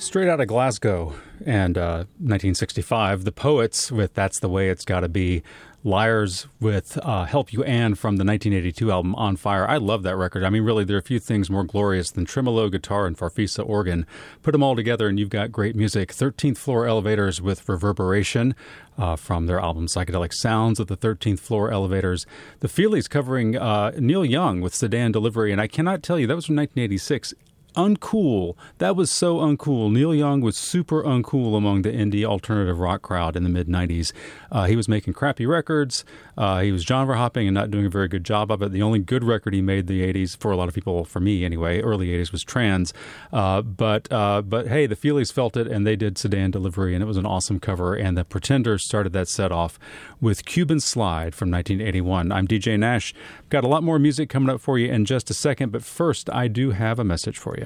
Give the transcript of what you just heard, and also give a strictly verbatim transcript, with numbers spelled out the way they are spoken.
Straight out of Glasgow and uh, nineteen sixty-five, The Poets with That's the Way It's Gotta Be, Liars with uh, Help You Ann from the nineteen eighty-two album On Fire. I love that record. I mean, really, there are a few things more glorious than tremolo guitar and Farfisa organ. Put them all together and you've got great music. thirteenth Floor Elevators with Reverberation uh, from their album Psychedelic Sounds of the thirteenth Floor Elevators. The Feelies covering uh, Neil Young with Sedan Delivery, and I cannot tell you, that was from nineteen eighty-six. Uncool. That was so uncool. Neil Young was super uncool among the indie alternative rock crowd in the mid-nineties. Uh, he was making crappy records. Uh, he was genre hopping and not doing a very good job of it. The only good record he made in the eighties, for a lot of people, for me anyway, early eighties, was Trans. Uh, but uh, but hey, the Feelies felt it and they did Sedan Delivery, and it was an awesome cover. And the Pretenders started that set off with Cuban Slide from nineteen eighty-one. I'm D J Nash. Got a lot more music coming up for you in just a second, but first I do have a message for you.